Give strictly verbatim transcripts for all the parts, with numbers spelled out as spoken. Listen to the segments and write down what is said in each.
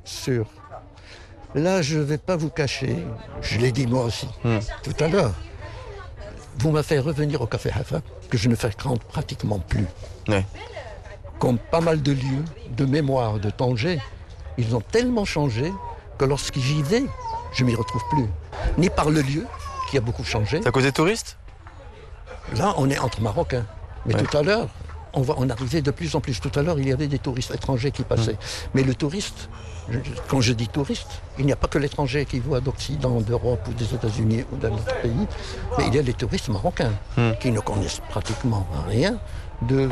Sûr. Là, je ne vais pas vous cacher, je l'ai dit moi aussi, mmh. tout à l'heure. Vous m'avez fait revenir au Café Hafa, que je ne fréquente pratiquement plus. Ouais. Comme pas mal de lieux de mémoire de Tanger, ils ont tellement changé que lorsque j'y vais, je ne m'y retrouve plus. Ni par le lieu, qui a beaucoup changé. C'est à cause des touristes ? Là, on est entre Marocains. Mais ouais. tout à l'heure, on, va, on arrivait de plus en plus. Tout à l'heure, il y avait des touristes étrangers qui passaient. Mmh. Mais le touriste, je, quand je dis touriste, il n'y a pas que l'étranger qui voit d'Occident, d'Europe ou des États-Unis ou d'un autre pays, mais il y a les touristes marocains mmh. qui ne connaissent pratiquement rien de,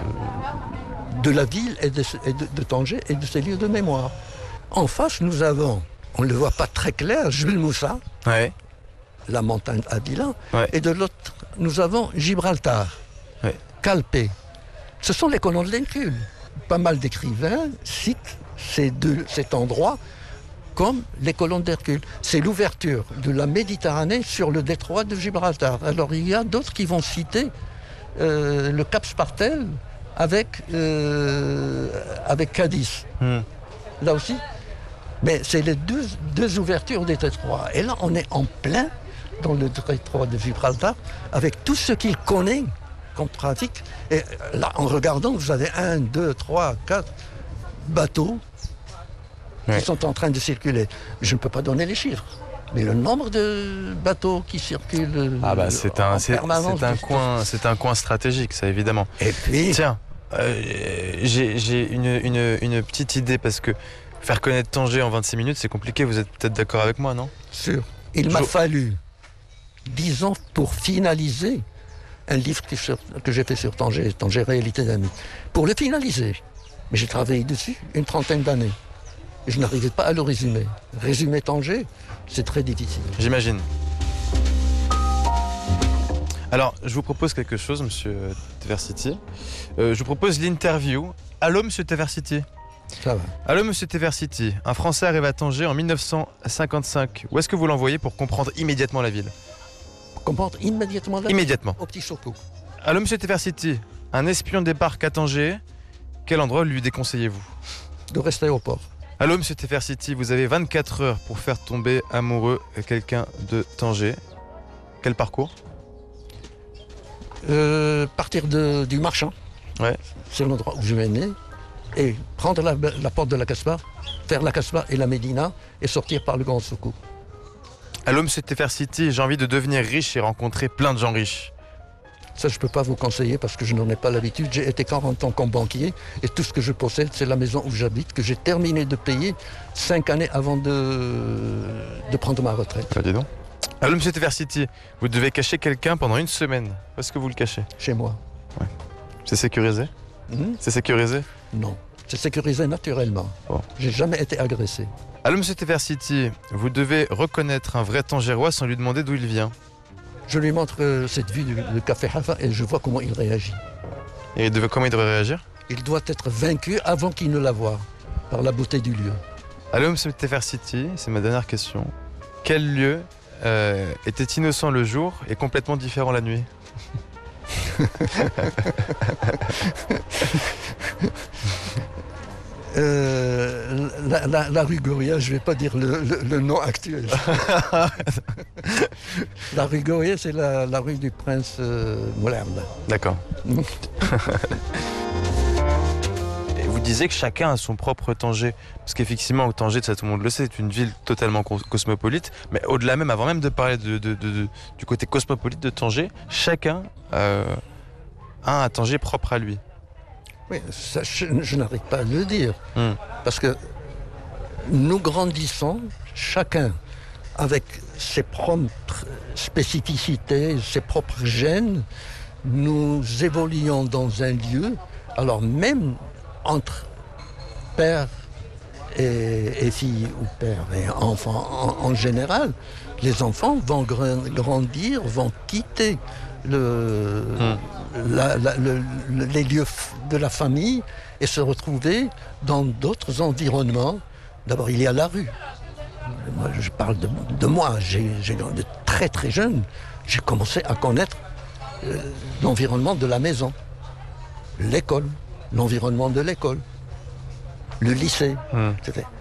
de la ville et, de, et de, de Tanger et de ses lieux de mémoire. En face, nous avons, on ne le voit pas très clair, Jules Moussa, ouais. la montagne Abila, ouais. et de l'autre, nous avons Gibraltar, ouais. Calpe. Ce sont les colons de l'Incule. Pas mal d'écrivains citent ces deux, cet endroit comme les colons d'Hercule. C'est l'ouverture de la Méditerranée sur le détroit de Gibraltar. Alors il y a d'autres qui vont citer euh, le Cap Spartel avec, euh, avec Cadiz. Mm. Là aussi. Mais c'est les deux, deux ouvertures des détroits. Et là, on est en plein dans le détroit de Gibraltar avec tout ce qu'il connaît comme trafic. Et là, en regardant, vous avez un, deux, trois, quatre bateaux ouais. qui sont en train de circuler. Je ne peux pas donner les chiffres. Mais le nombre de bateaux qui circulent ah bah c'est un, en c'est, permanence... C'est un, coin, c'est un coin stratégique, ça, évidemment. Et puis... Tiens, euh, j'ai, j'ai une, une, une petite idée, parce que faire connaître Tanger en vingt-six minutes, c'est compliqué. Vous êtes peut-être d'accord avec moi, non ? Sûr. Il m'a Je... fallu dix ans pour finaliser un livre que, sur, que j'ai fait sur Tanger, Tanger Réalité d'amis. Pour le finaliser, mais j'ai travaillé dessus une trentaine d'années. Et je n'arrivais pas à le résumer. Résumer Tanger, c'est très difficile. J'imagine. Alors, je vous propose quelque chose, monsieur Teversity. Euh, je vous propose l'interview. Allô, monsieur Teversity ? Ça va. Allô, monsieur Teversity. Un Français arrive à Tanger en mille neuf cent cinquante-cinq. Où est-ce que vous l'envoyez pour comprendre immédiatement la ville ? Comprendre immédiatement la Immédiatement. Au petit Choco. Allô, monsieur Teversity. Un espion débarque à Tanger. Quel endroit lui déconseillez-vous ? De rester au port. Allô, monsieur Teversity. Vous avez vingt-quatre heures pour faire tomber amoureux quelqu'un de Tanger. Quel parcours ? euh, Partir de, du Marchand. Ouais. C'est l'endroit où je suis né. Et prendre la, la porte de la Casbah, faire la Casbah et la Médina et sortir par le Grand Soukou. Allô, monsieur Teversity, j'ai envie de devenir riche et rencontrer plein de gens riches. Ça, je ne peux pas vous conseiller parce que je n'en ai pas l'habitude. J'ai été quarante ans comme banquier et tout ce que je possède, c'est la maison où j'habite, que j'ai terminé de payer cinq années avant de, de prendre ma retraite. Ah, dis donc. Allô, monsieur Teversity, vous devez cacher quelqu'un pendant une semaine. Où est-ce que vous le cachez ? Chez moi. Ouais. C'est sécurisé ? Mmh. C'est sécurisé ? Non. C'est sécurisé naturellement. Bon. J'ai jamais été agressé. Allô, monsieur Teversity, vous devez reconnaître un vrai Tangérois sans lui demander d'où il vient. Je lui montre euh, cette vue du, du Café Hafa et je vois comment il réagit. Et il devait, comment il devrait réagir ? Il doit être vaincu avant qu'il ne la voie, par la beauté du lieu. Allô, monsieur Teversity, c'est ma dernière question. Quel lieu euh, était innocent le jour et complètement différent la nuit ? Euh, la, la, la rue Goria, je ne vais pas dire le, le, le nom actuel. La rue Goria, c'est la, la rue du Prince euh, Moulerne. D'accord. Et vous disiez que chacun a son propre Tanger. Parce qu'effectivement, Tanger, ça tout le monde le sait, c'est une ville totalement cosmopolite. Mais au-delà même, avant même de parler de, de, de, de, du côté cosmopolite de Tanger, chacun euh, a un Tanger propre à lui. Oui, ça, je, je n'arrive pas à le dire. Mm. Parce que nous grandissons, chacun avec ses propres spécificités, ses propres gènes. Nous évoluons dans un lieu. Alors même entre père et, et fille, ou père et enfant en, en général, les enfants vont grandir, vont quitter le... Mm. La, la, le, les lieux de la famille et se retrouver dans d'autres environnements. D'abord, il y a la rue. Moi, je parle de, de moi. J'ai, j'ai, de très très jeune, j'ai commencé à connaître euh, l'environnement de la maison, l'école, l'environnement de l'école, le lycée. Mmh. C'était